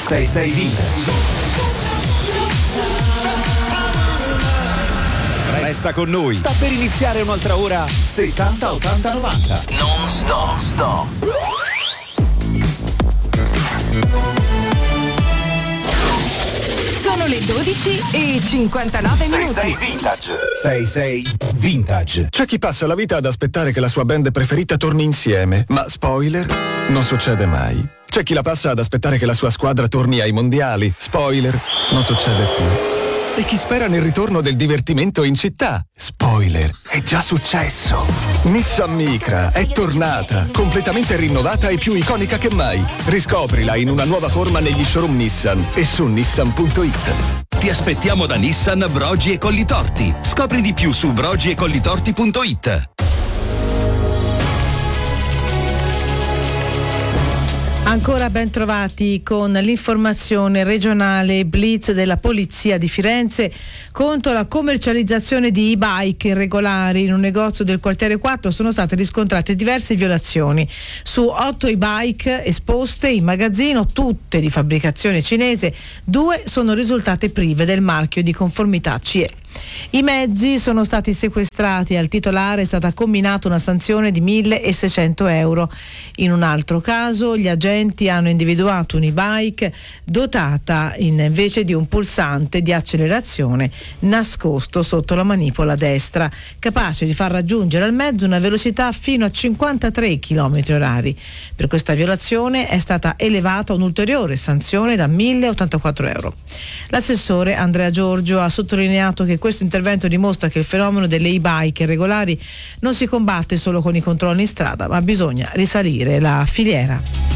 66 Vintage. Resta con noi. Sta per iniziare un'altra ora 70 80 90. Non stop. Sono le 12:59 minuti. 66 Vintage. 66 Vintage. C'è chi passa la vita ad aspettare che la sua band preferita torni insieme, ma spoiler, non succede mai. C'è chi la passa ad aspettare che la sua squadra torni ai mondiali, spoiler, non succede più. E chi spera nel ritorno del divertimento in città, spoiler, è già successo. Nissan Micra è tornata, completamente rinnovata e più iconica che mai. Riscoprila in una nuova forma negli showroom Nissan e su nissan.it. Ti aspettiamo da Nissan Brogi e Collitorti. Scopri di più su brogiecollitorti.it. Ancora ben trovati con l'informazione regionale blitz della Polizia di Firenze contro la commercializzazione di e-bike irregolari. In un negozio del quartiere 4 sono state riscontrate diverse violazioni. Su 8 e-bike esposte in magazzino, tutte di fabbricazione cinese, 2 sono risultate prive del marchio di conformità CE. I mezzi sono stati sequestrati e al titolare è stata comminata una sanzione di 1.600 euro. In un altro caso gli agenti hanno individuato un e-bike dotata invece di un pulsante di accelerazione nascosto sotto la manipola destra, capace di far raggiungere al mezzo una velocità fino a 53 km/h. Per questa violazione è stata elevata un'ulteriore sanzione da 1.084 euro. L'assessore Andrea Giorgio ha sottolineato che questo intervento dimostra che il fenomeno delle e-bike irregolari non si combatte solo con i controlli in strada, ma bisogna risalire la filiera.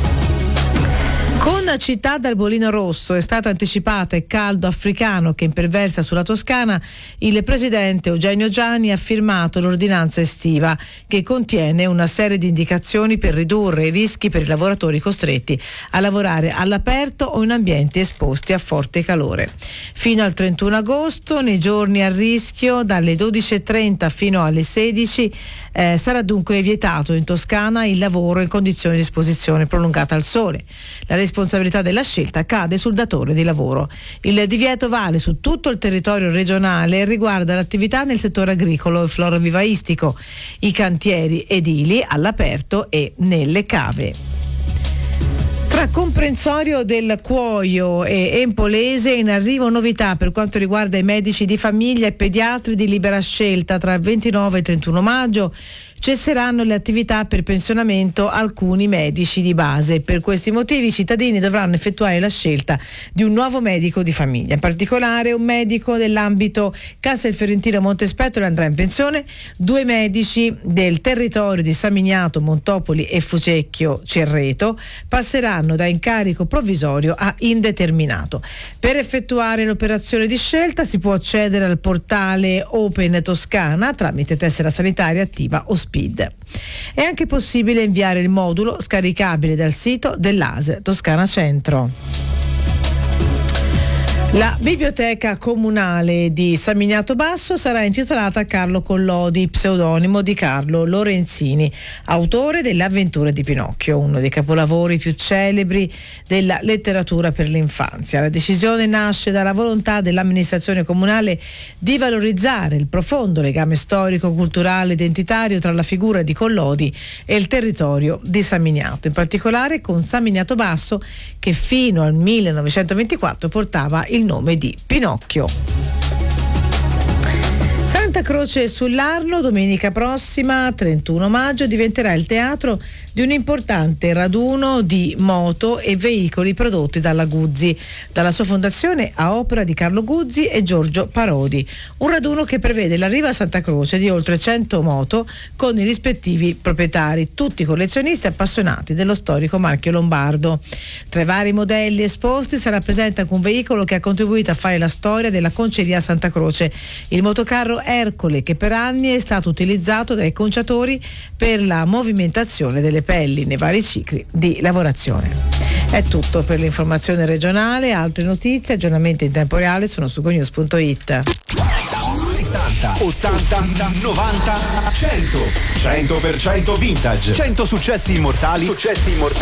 Con Città d'Arbolino Rosso è stata anticipata e caldo africano che imperversa sulla Toscana, il presidente Eugenio Gianni ha firmato l'ordinanza estiva che contiene una serie di indicazioni per ridurre i rischi per i lavoratori costretti a lavorare all'aperto o in ambienti esposti a forte calore. Fino al 31 agosto, nei giorni a rischio, dalle 12.30 fino alle 16, sarà dunque vietato in Toscana il lavoro in condizioni di esposizione prolungata al sole. La responsabilità della scelta cade sul datore di lavoro. Il divieto vale su tutto il territorio regionale e riguarda l'attività nel settore agricolo e florovivaistico, i cantieri edili all'aperto e nelle cave. Tra comprensorio del Cuoio e Empolese in arrivo novità per quanto riguarda i medici di famiglia e pediatri di libera scelta. Tra il 29 e il 31 maggio cesseranno le attività per pensionamento alcuni medici di base. Per questi motivi i cittadini dovranno effettuare la scelta di un nuovo medico di famiglia. In particolare un medico dell'ambito Castelfiorentino Montespettole andrà in pensione, 2 medici del territorio di San Miniato, Montopoli e Fucecchio Cerreto passeranno da incarico provvisorio a indeterminato. Per effettuare l'operazione di scelta si può accedere al portale Open Toscana tramite tessera sanitaria attiva o SPID. È anche possibile inviare il modulo scaricabile dal sito dell'ASL Toscana Centro. La biblioteca comunale di San Miniato Basso sarà intitolata a Carlo Collodi, pseudonimo di Carlo Lorenzini, autore delle Avventure di Pinocchio, uno dei capolavori più celebri della letteratura per l'infanzia. La decisione nasce dalla volontà dell'amministrazione comunale di valorizzare il profondo legame storico, culturale, identitario tra la figura di Collodi e il territorio di San Miniato, in particolare con San Miniato Basso, che fino al 1924 portava il nome di Pinocchio. Santa Croce sull'Arno, domenica prossima, 31 maggio, diventerà il teatro di un importante raduno di moto e veicoli prodotti dalla Guzzi, dalla sua fondazione a opera di Carlo Guzzi e Giorgio Parodi. Un raduno che prevede l'arrivo a Santa Croce di oltre 100 moto con i rispettivi proprietari, tutti collezionisti appassionati dello storico marchio lombardo. Tra i vari modelli esposti sarà presente anche un veicolo che ha contribuito a fare la storia della Conceria Santa Croce, il motocarro Ercole, che per anni è stato utilizzato dai conciatori per la movimentazione delle pelli nei vari cicli di lavorazione. È tutto per l'informazione regionale. Altre notizie, aggiornamenti in tempo reale sono su gonews.it. 70, 80, 90, 100. 100% vintage. 100 successi immortali.